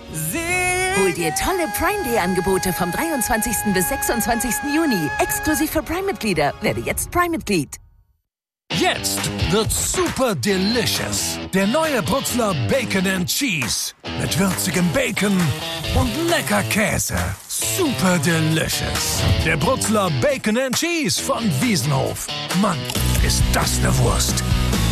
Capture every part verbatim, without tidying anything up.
Hol dir tolle Prime-Day-Angebote vom dreiundzwanzigsten bis sechsundzwanzigsten Juni. Exklusiv für Prime-Mitglieder. Werde jetzt Prime-Mitglied. Jetzt wird's super delicious. Der neue Brutzler Bacon and Cheese. Mit würzigem Bacon und lecker Käse. Super delicious. Der Brutzler Bacon and Cheese von Wiesenhof. Mann, ist das eine Wurst.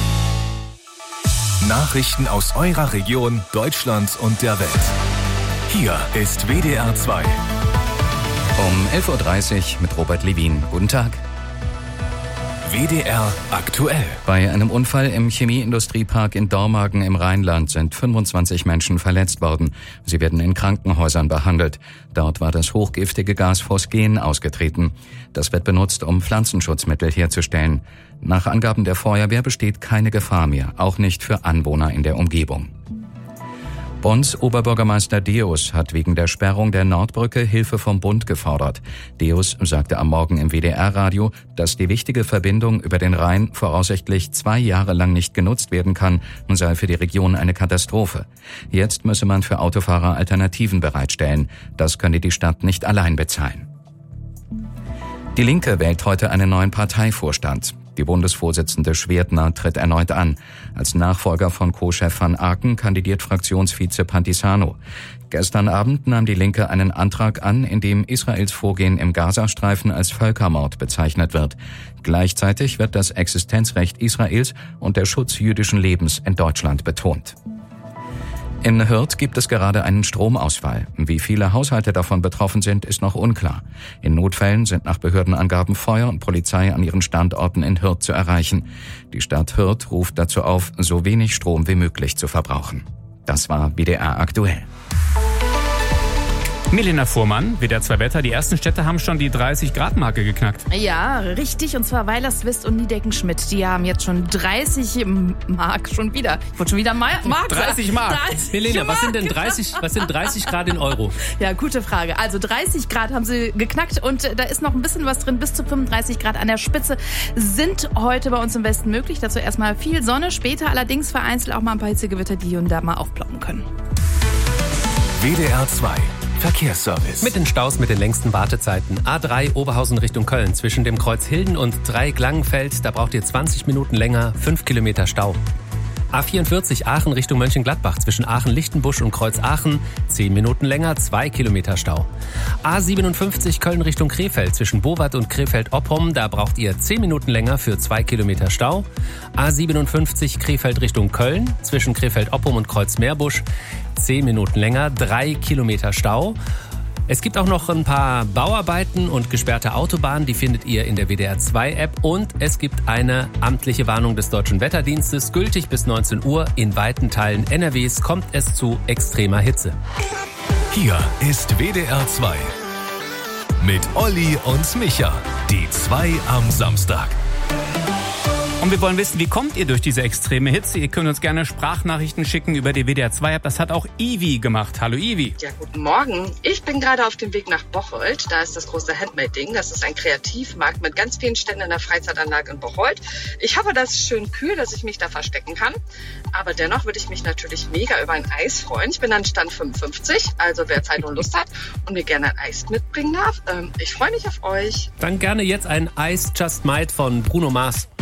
Nachrichten aus eurer Region, Deutschlands und der Welt. Hier ist W D R zwei. Um elf Uhr dreißig mit Robert Levin. Guten Tag. W D R aktuell. Bei einem Unfall im Chemieindustriepark in Dormagen im Rheinland sind fünfundzwanzig Menschen verletzt worden. Sie werden in Krankenhäusern behandelt. Dort war das hochgiftige Gas Phosgen ausgetreten. Das wird benutzt, um Pflanzenschutzmittel herzustellen. Nach Angaben der Feuerwehr besteht keine Gefahr mehr, auch nicht für Anwohner in der Umgebung. Bonns Oberbürgermeister Deus hat wegen der Sperrung der Nordbrücke Hilfe vom Bund gefordert. Deus sagte am Morgen im W D R-Radio, dass die wichtige Verbindung über den Rhein voraussichtlich zwei Jahre lang nicht genutzt werden kann und sei für die Region eine Katastrophe. Jetzt müsse man für Autofahrer Alternativen bereitstellen. Das könne die Stadt nicht allein bezahlen. Die Linke wählt heute einen neuen Parteivorstand. Die Bundesvorsitzende Schwerdner tritt erneut an. Als Nachfolger von Co-Chef van Aken kandidiert Fraktionsvize Pantisano. Gestern Abend nahm die Linke einen Antrag an, in dem Israels Vorgehen im Gazastreifen als Völkermord bezeichnet wird. Gleichzeitig wird das Existenzrecht Israels und der Schutz jüdischen Lebens in Deutschland betont. In Hürth gibt es gerade einen Stromausfall. Wie viele Haushalte davon betroffen sind, ist noch unklar. In Notfällen sind nach Behördenangaben Feuer und Polizei an ihren Standorten in Hürth zu erreichen. Die Stadt Hürth ruft dazu auf, so wenig Strom wie möglich zu verbrauchen. Das war W D R aktuell. Milena Fuhrmann, W D R zwei Wetter. Die ersten Städte haben schon die dreißig Grad Marke geknackt. Ja, richtig. Und zwar Weilerswist und Niedecken-Schmidt. Die haben jetzt schon dreißig Mark schon wieder. Ich wollte schon wieder Mark dreißig Mark. dreißig Milena, Mark. was sind denn dreißig, was sind dreißig Grad in Euro? Ja, gute Frage. Also dreißig Grad haben sie geknackt und da ist noch ein bisschen was drin. Bis zu fünfunddreißig Grad an der Spitze sind heute bei uns im Westen möglich. Dazu erstmal viel Sonne. Später allerdings vereinzelt auch mal ein paar Hitzegewitter, die hier und da mal aufploppen können. W D R zwei. Verkehrsservice. Mit den Staus mit den längsten Wartezeiten. A drei Oberhausen Richtung Köln zwischen dem Kreuz Hilden und Dreieck-Langenfeld. Da braucht ihr zwanzig Minuten länger, fünf Kilometer Stau. A vierundvierzig Aachen Richtung Mönchengladbach zwischen Aachen-Lichtenbusch und Kreuz Aachen. zehn Minuten länger, zwei Kilometer Stau. A siebenundfünfzig Köln Richtung Krefeld zwischen Bowat und Krefeld-Oppum. Da braucht ihr zehn Minuten länger für zwei Kilometer Stau. A siebenundfünfzig Krefeld Richtung Köln zwischen Krefeld-Oppum und Kreuz-Meerbusch. zehn Minuten länger, drei Kilometer Stau. Es gibt auch noch ein paar Bauarbeiten und gesperrte Autobahnen, die findet ihr in der W D R zwei App. Und es gibt eine amtliche Warnung des Deutschen Wetterdienstes, gültig bis neunzehn Uhr. In weiten Teilen N R Ws kommt es zu extremer Hitze. Hier ist W D R zwei. Mit Olli und Micha. Die zwei am Samstag. Und wir wollen wissen, wie kommt ihr durch diese extreme Hitze? Ihr könnt uns gerne Sprachnachrichten schicken über die W D R zwei App. Das hat auch Ivi gemacht. Hallo Ivi. Ja, guten Morgen. Ich bin gerade auf dem Weg nach Bocholt. Da ist das große Handmade-Ding. Das ist ein Kreativmarkt mit ganz vielen Ständen in der Freizeitanlage in Bocholt. Ich hoffe, das ist schön kühl, dass ich mich da verstecken kann. Aber dennoch würde ich mich natürlich mega über ein Eis freuen. Ich bin an Stand fünfundfünfzig, also wer Zeit und Lust hat und mir gerne ein Eis mitbringen darf. Ähm, ich freue mich auf euch. Dann gerne jetzt ein Ice Just Might von Bruno Mars.